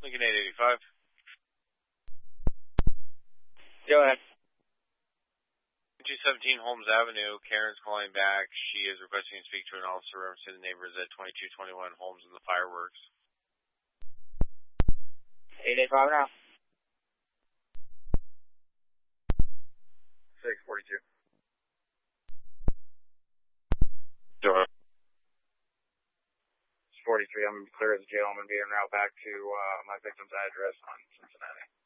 Lincoln 885. Go ahead. 217 Holmes Avenue. Karen's calling back. She is requesting to speak to an officer representing the neighbors at 2221 Holmes and the fireworks. 885 now. 642. Door. 43. I'm clear as a jail. I'm going to be en route back to my victim's address on Cincinnati.